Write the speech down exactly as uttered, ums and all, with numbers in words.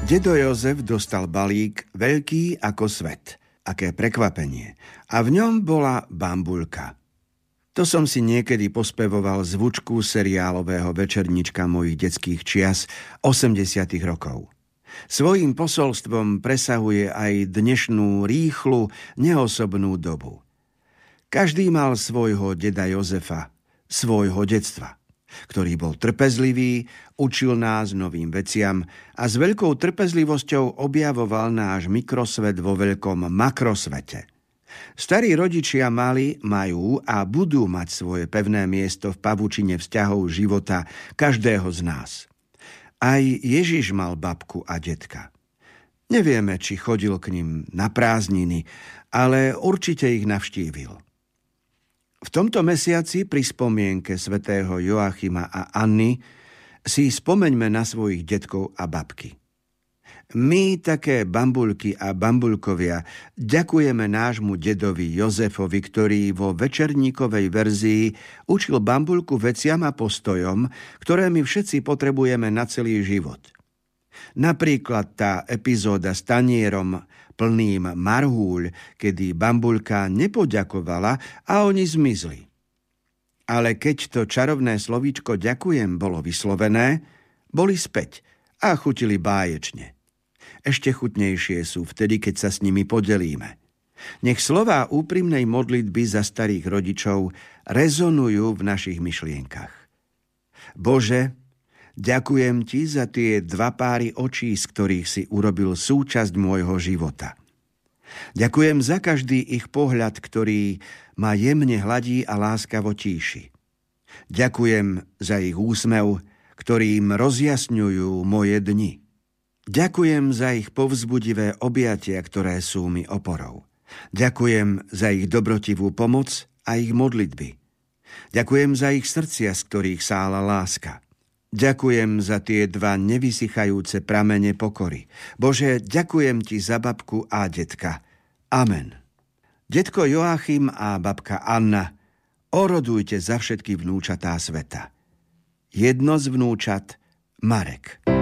Dedo Jozef dostal balík veľký ako svet. Aké prekvapenie. A v ňom bola bambuľka. To som si niekedy pospevoval zvučku seriálového večerníčka mojich detských čias osemdesiatych rokov. Svojím posolstvom presahuje aj dnešnú rýchlu, neosobnú dobu. Každý mal svojho deda Jozefa, svojho detstva, ktorý bol trpezlivý, učil nás novým veciam a s veľkou trpezlivosťou objavoval náš mikrosvet vo veľkom makrosvete. Starí rodičia mali, majú a budú mať svoje pevné miesto v pavučine vzťahov života každého z nás. Aj Ježiš mal babku a detka. Nevieme, či chodil k nim na prázdniny, ale určite ich navštívil. V tomto mesiaci pri spomienke svätého Joachima a Anny si spomeňme na svojich detkov a babky. My, také bambulky a bambulkovia, ďakujeme nášmu dedovi Jozefovi, ktorý vo večerníkovej verzii učil bambulku veciam a postojom, ktoré my všetci potrebujeme na celý život. Napríklad tá epizóda s tanierom plným marhúľ, kedy bambulka nepoďakovala a oni zmizli. Ale keď to čarovné slovíčko ďakujem bolo vyslovené, boli späť a chutili báječne. Ešte chutnejšie sú vtedy, keď sa s nimi podelíme. Nech slová úprimnej modlitby za starých rodičov rezonujú v našich myšlienkach. Bože, ďakujem ti za tie dva páry očí, z ktorých si urobil súčasť môjho života. Ďakujem za každý ich pohľad, ktorý ma jemne hladí a láskavo tíši. Ďakujem za ich úsmev, ktorým rozjasňujú moje dni. Ďakujem za ich povzbudivé objatia, ktoré sú mi oporou. Ďakujem za ich dobrotivú pomoc a ich modlitby. Ďakujem za ich srdcia, z ktorých sála láska. Ďakujem za tie dva nevysychajúce pramene pokory. Bože, ďakujem ti za babku a detka. Amen. Detko Joachim a babka Anna, orodujte za všetky vnúčatá sveta. Jedno z vnúčat, Marek.